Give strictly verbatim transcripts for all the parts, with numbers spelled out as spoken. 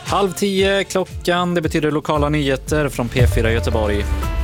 Halv tio klockan, det betyder lokala nyheter från P fyra Göteborg.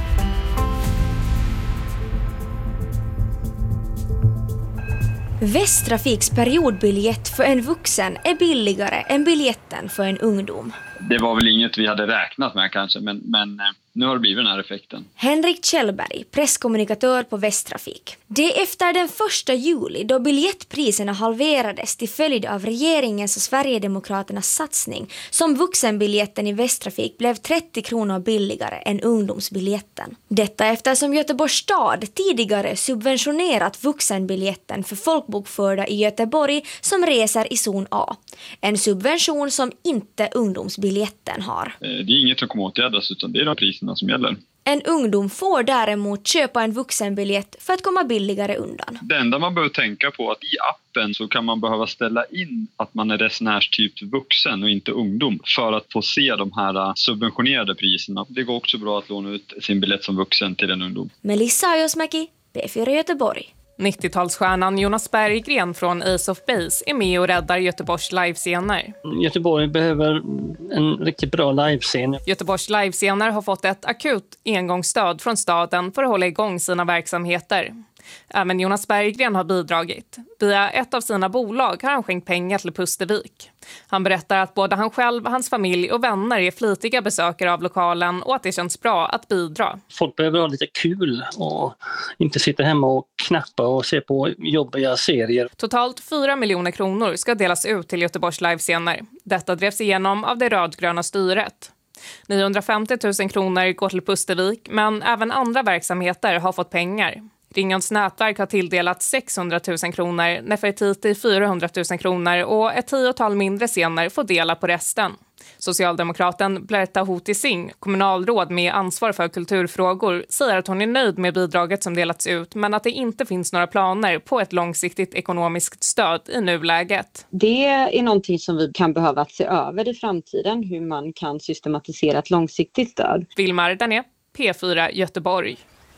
Västtrafiks periodbiljett för en vuxen är billigare än biljetten för en ungdom. Det var väl inget vi hade räknat med kanske, men, men nu har det blivit den här effekten. Henrik Kjellberg, presskommunikatör på Västtrafik. Det är efter den första juli då biljettpriserna halverades till följd av regeringens och Sverigedemokraternas satsning som vuxenbiljetten i Västtrafik blev trettio kronor billigare än ungdomsbiljetten. Detta eftersom Göteborgs stad tidigare subventionerat vuxenbiljetten för folkbokförda i Göteborg som reser i zon A. En subvention som inte ungdomsbiljetten har. Det är inget som kommer åtgärdas, utan det är de priserna som gäller. En ungdom får däremot köpa en vuxenbiljett för att komma billigare undan. Det enda man behöver tänka på är att i appen så kan man behöva ställa in att man är resenärstyp vuxen och inte ungdom för att få se de här subventionerade priserna. Det går också bra att låna ut sin biljett som vuxen till en ungdom. Melissa Ajosmäki, P fyra Göteborg. nittiotalsstjärnan Jonas Berggren från Ace of Base är med och räddar Göteborgs livescener. Göteborg behöver en riktigt bra livescen. Göteborgs livescener har fått ett akut engångsstöd från staden för att hålla igång sina verksamheter. Även Jonas Berggren har bidragit. Via ett av sina bolag har han skänkt pengar till Pustervik. Han berättar att både han själv, hans familj och vänner är flitiga besökare av lokalen och att det känns bra att bidra. Folk behöver ha lite kul och inte sitta hemma och knappa och se på jobbiga serier. Totalt fyra miljoner kronor ska delas ut till Göteborgs livescener. Detta drevs igenom av det rödgröna styret. niohundrafemtio tusen kronor går till Pustervik, men även andra verksamheter har fått pengar. Ringens nätverk har tilldelat sexhundra tusen kronor, Nefertiti fyrahundra tusen kronor och ett tiotal mindre scener får dela på resten. Socialdemokraten Berta Hoti Singh, kommunalråd med ansvar för kulturfrågor, säger att hon är nöjd med bidraget som delats ut, men att det inte finns några planer på ett långsiktigt ekonomiskt stöd i nuläget. Det är någonting som vi kan behöva se över i framtiden, hur man kan systematisera ett långsiktigt stöd. Vilmar Dané, P fyra Göteborg.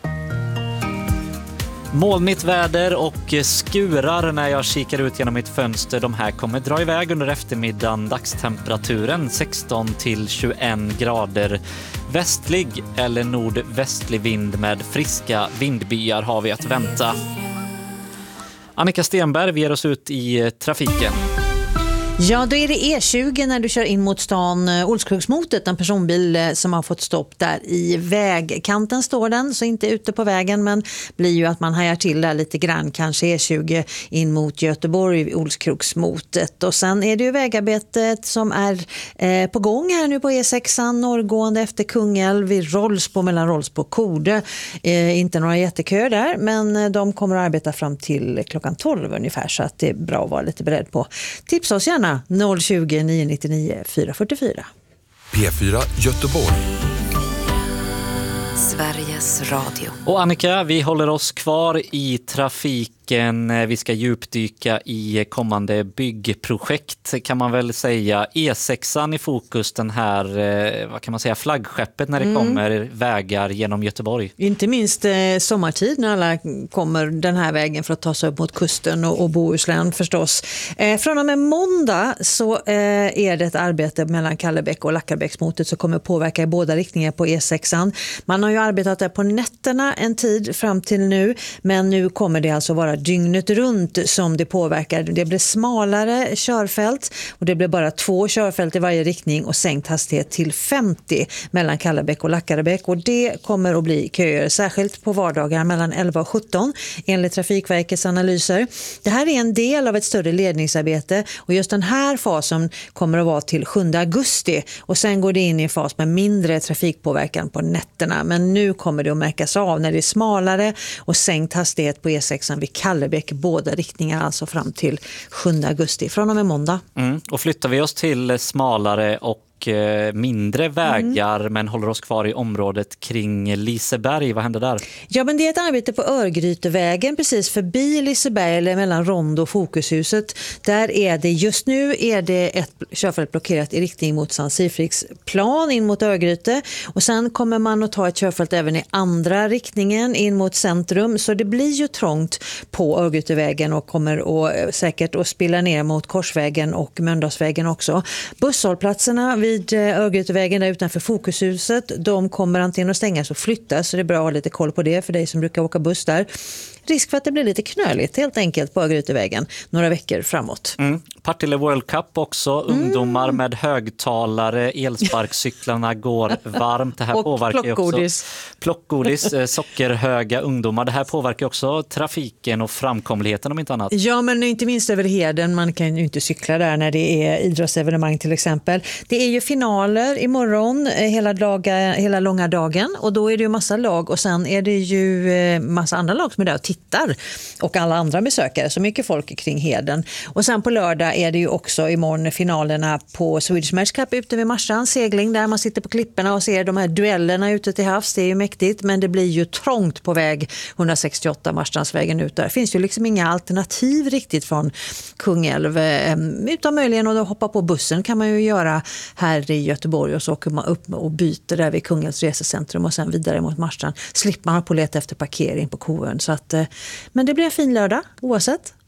Molnigt väder och skurar när jag kikar ut genom mitt fönster. De här kommer dra iväg under eftermiddagen. Dagstemperaturen sexton till tjugoett grader. Västlig eller nordvästlig vind med friska vindbyar har vi att vänta. Annika Stenberg, vi ger oss ut i trafiken. Ja, då är det E tjugo när du kör in mot stan Olskruksmotet, en personbil som har fått stopp där i vägkanten står den, så inte ute på vägen, men blir ju att man hajar till där lite grann, kanske E tjugo in mot Göteborg, Olskruksmotet. Och sen är det ju vägarbetet som är eh, på gång här nu på E sexan, norrgående efter Kungälv vid Rollsbo, mellan Rollsbo och Kode. Eh, inte några jättekör där, men de kommer att arbeta fram till klockan tolv ungefär, så att det är bra att vara lite beredd på. Tipsa oss gärna noll tjugo, nio nittionio, fyra fyrtiofyra. P fyra Göteborg. Sveriges Radio. Och Annika, vi håller oss kvar i trafiken. Vi ska djupdyka i kommande byggprojekt, kan man väl säga. E sexan i fokus, den här, vad kan man säga, flaggskeppet när det mm. kommer vägar genom Göteborg. Inte minst eh, sommartid när alla kommer den här vägen för att ta sig upp mot kusten och, och Bohuslän förstås. Eh, från och med måndag så eh, är det ett arbete mellan Kallebäck och Lackarbäcksmotet som kommer påverka i båda riktningar på E sexan. Man har ju arbetat där på nätterna en tid fram till nu, men nu kommer det alltså vara dygnet runt som det påverkar. Det blir smalare körfält och det blir bara två körfält i varje riktning och sänkt hastighet till femtio mellan Kallebäck och Lackarbäck, och det kommer att bli köer särskilt på vardagar mellan elva och sjutton enligt Trafikverkets analyser. Det här är en del av ett större ledningsarbete och just den här fasen kommer att vara till sjunde augusti, och sen går det in i en fas med mindre trafikpåverkan på nätterna, men nu kommer det att märkas av när det är smalare och sänkt hastighet på E sexan vid Kallebäck, båda riktningar alltså fram till sjunde augusti från och med måndag. Mm. Och flyttar vi oss till smalare och mindre vägar mm. men håller oss kvar i området kring Liseberg, vad händer där? Ja, men det är ett arbete på Örgrytevägen precis förbi Liseberg, eller mellan Rond och Fokushuset. Där är det just nu är det ett körfält blockerat i riktning mot Sankt Sigfridsplan in mot Örgryte, och sen kommer man att ta ett körfält även i andra riktningen in mot centrum, så det blir ju trångt på Örgrytevägen och kommer att, säkert att spilla ner mot Korsvägen och Mölndalsvägen också. Busshållplatserna vid vid Örgrytevägen där utanför Fokushuset. De kommer antingen att stängas och flyttas, så det är bra att ha lite koll på det för dig som brukar åka buss där. Risk för att det blir lite knöligt helt enkelt på Örgrytevägen några veckor framåt. Mm. Partille World Cup också. Mm. Ungdomar med högtalare, elsparkcyklarna går varmt. Det här och påverkar plockgodis. Också plockgodis, sockerhöga ungdomar. Det här påverkar också trafiken och framkomligheten om inte annat. Ja, men inte minst över Heden. Man kan ju inte cykla där när det är idrottsevenemang till exempel. Det är ju finaler imorgon hela, daga, hela långa dagen och då är det ju massa lag och sen är det ju massa andra lag som är där och tittar och alla andra besökare, så mycket folk kring Heden. Och sen på lördag är det ju också imorgon finalerna på Swedish Match Cup ute vid Marstrand, segling där man sitter på klipporna och ser de här duellerna ute till havs. Det är ju mäktigt, men det blir ju trångt på väg etthundrasextioåtta Marstrandsvägen ut där. Det finns ju liksom inga alternativ riktigt från Kungälv, utan möjligen att hoppa på bussen kan man ju göra här i Göteborg och så åker man upp och byter där vid Kungälvs resecentrum och sen vidare mot Marstrand. Slipper man på leta efter parkering på Koön, så att, men det blir en fin lördag oavsett.